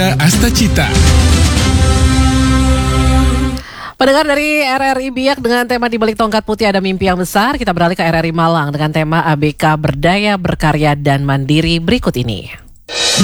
Nanda Astacita. Pendengar dari RRI Biak dengan tema Di Balik Tongkat Putih Ada Mimpi Yang Besar, kita beralih ke RRI Malang dengan tema ABK Berdaya, Berkarya, dan Mandiri berikut ini.